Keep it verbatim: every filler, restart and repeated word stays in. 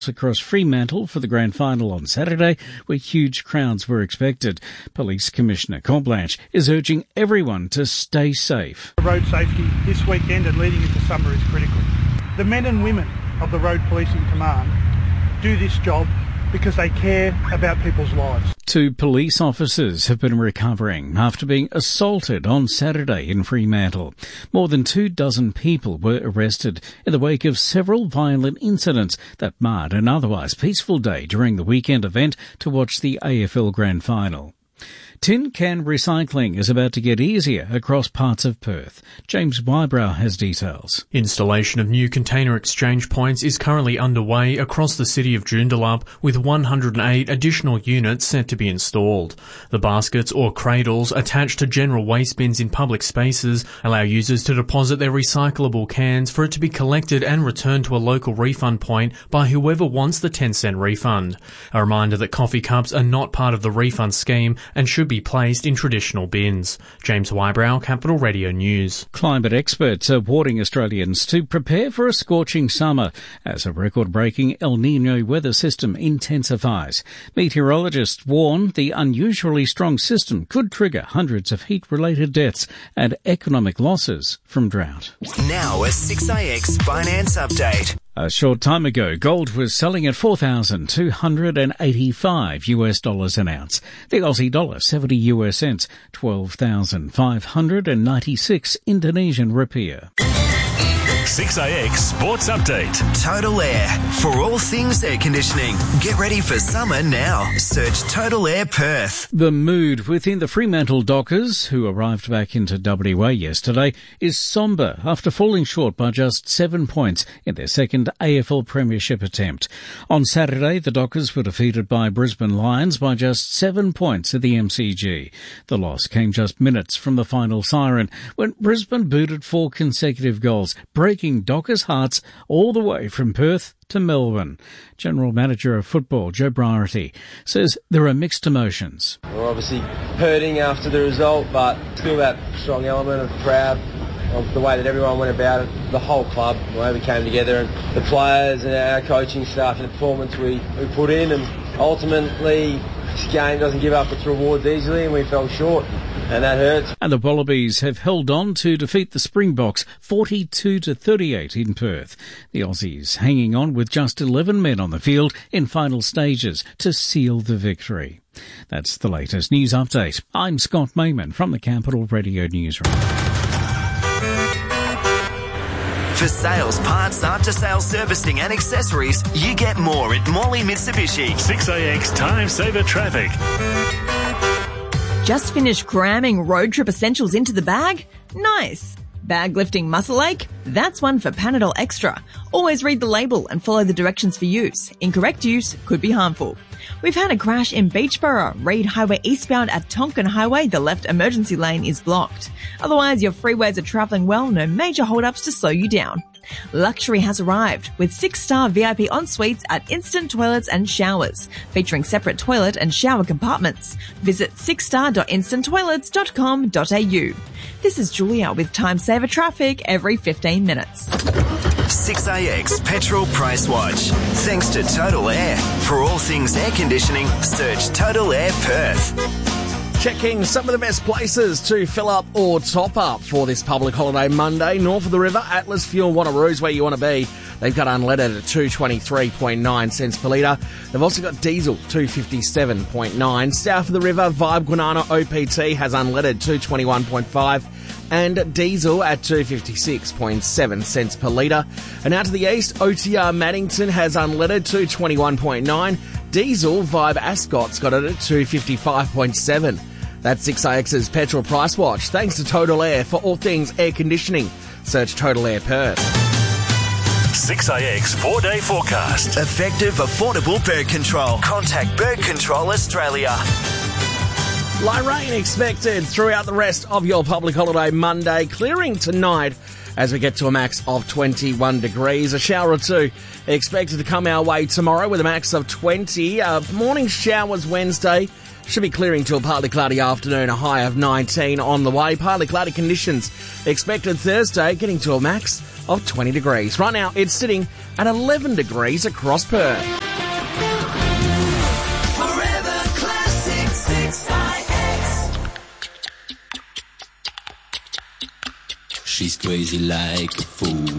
across Fremantle for the grand final on Saturday, where huge crowds were expected. Police Commissioner Corblanche is urging everyone to stay safe. Road safety this weekend and leading into summer is critical. The men and women of the Road Policing Command do this job because they care about people's lives. Two police officers have been recovering after being assaulted on Saturday in Fremantle. More than two dozen people were arrested in the wake of several violent incidents that marred an otherwise peaceful day during the weekend event to watch the A F L Grand Final. Tin can recycling is about to get easier across parts of Perth. James Wybrow has details. Installation of new container exchange points is currently underway across the city of Joondalup, with one hundred eight additional units set to be installed. The baskets or cradles attached to general waste bins in public spaces allow users to deposit their recyclable cans for it to be collected and returned to a local refund point by whoever wants the ten cent refund. A reminder that coffee cups are not part of the refund scheme and should be placed in traditional bins. James Wybrow, Capital Radio News. Climate experts are warning Australians to prepare for a scorching summer as a record-breaking El Niño weather system intensifies. Meteorologists warn the unusually strong system could trigger hundreds of heat-related deaths and economic losses from drought. Now a six A X finance update. A short time ago, gold was selling at four thousand two hundred eighty-five US dollars an ounce. The Aussie dollar seventy US cents, twelve thousand five hundred ninety-six Indonesian rupiah. six A X Sports Update. Total Air. For all things air conditioning. Get ready for summer now. Search Total Air Perth. The mood within the Fremantle Dockers, who arrived back into W A yesterday, is sombre after falling short by just seven points in their second A F L Premiership attempt. On Saturday, the Dockers were defeated by Brisbane Lions by just seven points at the M C G. The loss came just minutes from the final siren when Brisbane booted four consecutive goals, breaking Dockers' hearts all the way from Perth to Melbourne. General Manager of Football, Joe Briarty, says there are mixed emotions. We're obviously hurting after the result, but still that strong element of proud of the way that everyone went about it, the whole club, the way we came together, and the players and our coaching staff and the performance we, we put in. And ultimately, this game doesn't give up its rewards easily, and we fell short. And that hurts. And the Wallabies have held on to defeat the Springboks forty-two to thirty-eight in Perth. The Aussies hanging on with just eleven men on the field in final stages to seal the victory. That's the latest news update. I'm Scott Mayman from the Capital Radio Newsroom. For sales, parts, after-sales servicing and accessories, you get more at Morley Mitsubishi. six A X Time Saver Traffic. Just finished cramming road trip essentials into the bag? Nice. Bag lifting muscle ache? That's one for Panadol Extra. Always read the label and follow the directions for use. Incorrect use could be harmful. We've had a crash in Beachborough. Reid Highway eastbound at Tonkin Highway, the left emergency lane is blocked. Otherwise, your freeways are travelling well, no major hold-ups to slow you down. Luxury has arrived with six-star V I P en-suites at Instant Toilets and Showers, featuring separate toilet and shower compartments. Visit six star dot instant toilets dot com dot a u. This is Julia with Time Saver Traffic every fifteen minutes. six A X Petrol Price Watch. Thanks to Total Air. For all things air conditioning, search Total Air Perth. Checking some of the best places to fill up or top up for this public holiday Monday. North of the river, Atlas Fuel Wanneroo's where you want to be. They've got unleaded at two twenty-three point nine cents per litre. They've also got diesel, two fifty-seven point nine. South of the river, Vibe Guanana O P T has unleaded two twenty-one point five. And diesel at two fifty-six point seven cents per litre. And out to the east, O T R Maddington has unleaded two twenty-one point nine. Diesel, Vibe Ascot's got it at two fifty-five point seven. That's six A X's Petrol Price Watch. Thanks to Total Air for all things air conditioning. Search Total Air Perth. six A X four-day forecast. Effective, affordable bird control. Contact Bird Control Australia. Light rain expected throughout the rest of your public holiday Monday, clearing tonight as we get to a max of twenty-one degrees. A shower or two expected to come our way tomorrow with a max of twenty. Uh, morning showers Wednesday. Should be clearing to a partly cloudy afternoon, a high of nineteen on the way. Partly cloudy conditions expected Thursday, getting to a max of twenty degrees. Right now, it's sitting at eleven degrees across Perth. Forever Classic six I X. She's crazy like a fool.